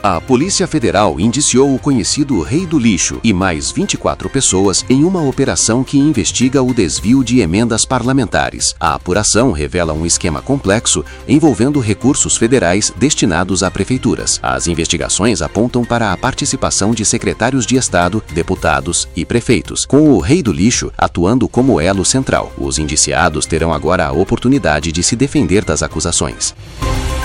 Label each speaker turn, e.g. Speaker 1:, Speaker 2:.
Speaker 1: A Polícia Federal indiciou o conhecido Rei do Lixo e mais 24 pessoas em uma operação que investiga o desvio de emendas parlamentares. A apuração revela um esquema complexo envolvendo recursos federais destinados a prefeituras. As investigações apontam para a participação de secretários de Estado, deputados e prefeitos, com o Rei do Lixo atuando como elo central. Os indiciados terão agora a oportunidade de se defender das acusações.